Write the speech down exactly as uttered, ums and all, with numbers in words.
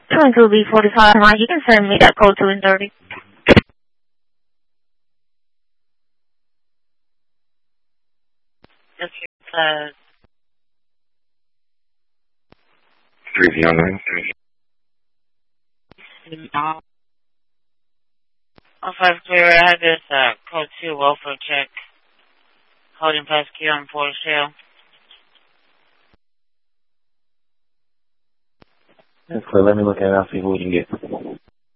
two and two B forty-five, Mike. You can send me that code two and thirty. Just uh, Three young men. no. Oh, five clear. I had this uh, code two welfare check. Holding past Q on Port Shell. That's clear. Let me look at it. I'll see who we can get.